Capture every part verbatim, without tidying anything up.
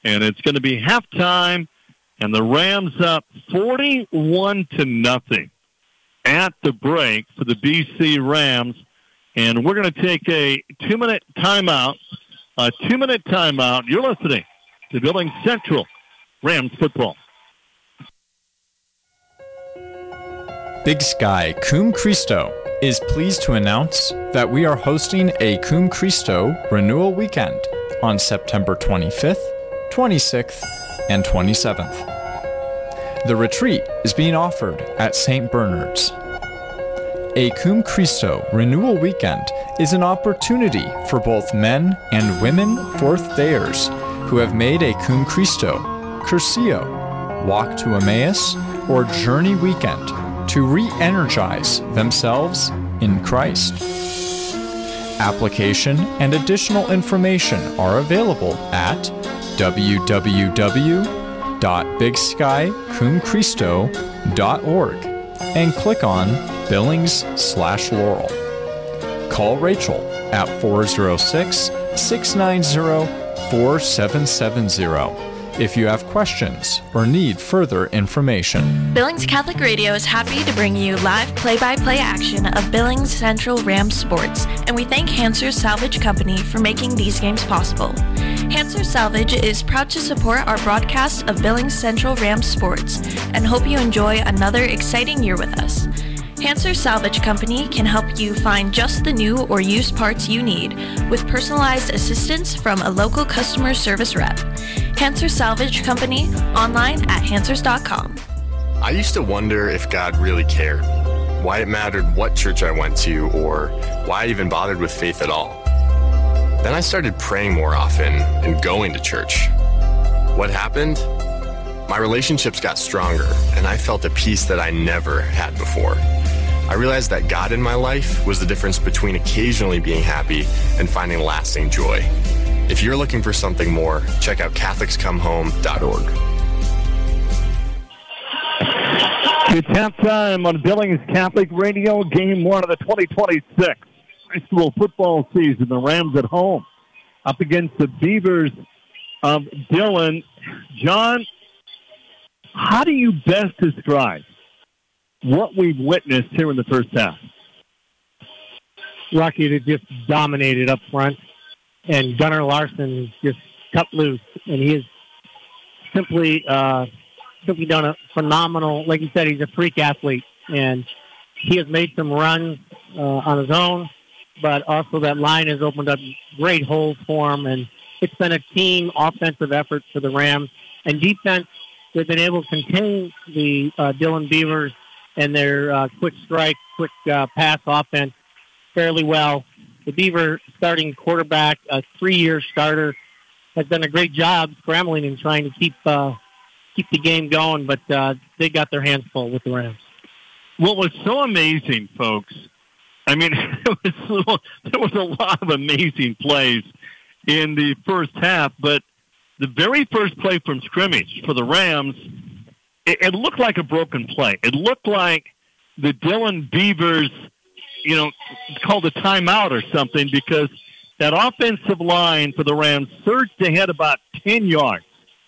And it's going to be halftime, and the Rams up forty-one to nothing at the break for the B C Rams. And we're going to take a two-minute timeout. A two-minute timeout. You're listening to Billings Central Rams football. Big Sky Cum Christo is pleased to announce that we are hosting a Cum Christo Renewal Weekend on September twenty-fifth, twenty-sixth, and twenty-seventh. The retreat is being offered at Saint Bernard's. A Cum Christo Renewal Weekend is an opportunity for both men and women fourth-dayers who have made a Cum Christo, Curcio, Walk to Emmaus, or Journey Weekend to re-energize themselves in Christ. Application and additional information are available at w w w dot big sky cum christo dot org and click on Billings slash Laurel. Call Rachel at four oh six, six nine zero, four seven seven zero if you have questions or need further information. Billings Catholic Radio is happy to bring you live play-by-play action of Billings Central Rams sports, and we thank Hanser Salvage Company for making these games possible. Hanser Salvage is proud to support our broadcast of Billings Central Rams sports and hope you enjoy another exciting year with us. Hanser Salvage Company can help you find just the new or used parts you need with personalized assistance from a local customer service rep. Hanser Salvage Company, online at hansers dot com. I used to wonder if God really cared, why it mattered what church I went to, or why I even bothered with faith at all. Then I started praying more often and going to church. What happened? My relationships got stronger, and I felt a peace that I never had before. I realized that God in my life was the difference between occasionally being happy and finding lasting joy. If you're looking for something more, check out catholics come home dot org. It's halftime on Billings Catholic Radio, game one of the twenty twenty-six high school football season. The Rams at home up against the Beavers of Dillon. John, how do you best describe what we've witnessed here in the first half? Rocky, they just dominated up front, and Gunnar Larson just cut loose, and he has simply, uh, simply done a phenomenal, like you said, he's a freak athlete, and he has made some runs uh, on his own, but also that line has opened up great holes for him, and it's been a team offensive effort for the Rams, and defense, they've been able to contain the uh, Dillon Beavers and their uh, quick strike, quick uh, pass offense fairly well. The Beaver starting quarterback, a three-year starter, has done a great job scrambling and trying to keep uh, keep the game going, but uh, they got their hands full with the Rams. What was so amazing, folks, I mean, it was, there was a lot of amazing plays in the first half, but the very first play from scrimmage for the Rams, it, it looked like a broken play. It looked like the Dillon Beavers, you know, called a timeout or something, because that offensive line for the Rams surged ahead about ten yards.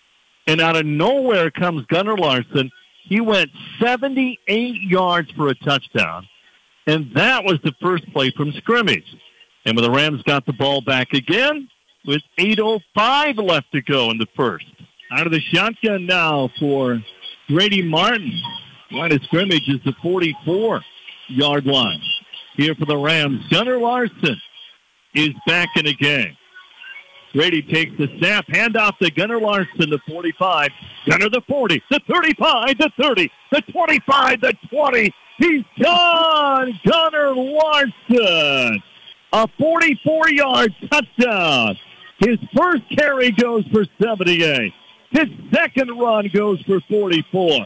And out of nowhere comes Gunnar Larson. He went seventy-eight yards for a touchdown. And that was the first play from scrimmage. And when the Rams got the ball back again, with eight oh five left to go in the first. Out of the shotgun now for Grady Martin. Line of scrimmage is the forty-four-yard line. Here for the Rams, Gunnar Larson is back in the game. Grady takes the snap, handoff to Gunnar Larson, the forty-five. Gunnar the forty, the thirty-five, the thirty, the twenty-five, the twenty. He's gone! Gunnar Larson! A forty-four-yard touchdown. His first carry goes for seventy-eight. His second run goes for forty-four.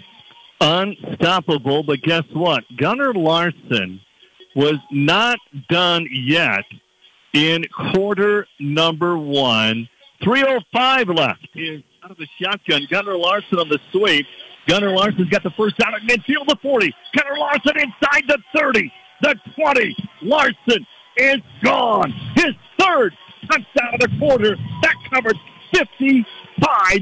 Unstoppable, but guess what? Gunnar Larson was not done yet in quarter number one. three oh five left. Here's out of the shotgun. Gunnar Larson on the sweep. Gunnar Larson's got the first down at midfield, the forty. Gunnar Larson inside the thirty, the twenty. Larson is gone. His third touchdown of the quarter. That covered fifty-five